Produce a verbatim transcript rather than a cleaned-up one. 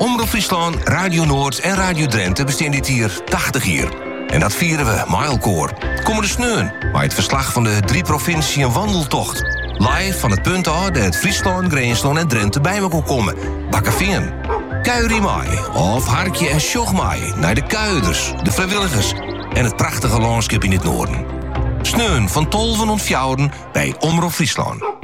Omroep Friesland, Radio Noord en Radio Drenthe bestaan dit hier tachtig jaar. En dat vieren we mijlkoor. Komende sneun, bij het verslag van de drie provinciën een wandeltocht. Live van het punt af dat Friesland, Greensland en Drenthe bij elkaar komen. Bakkeveen. Kuirie mij, of harkje en sjog mij naar de kuiders, de vrijwilligers en het prachtige landschap in het noorden. Sneun van tolven en fjouwen bij Omroep Friesland.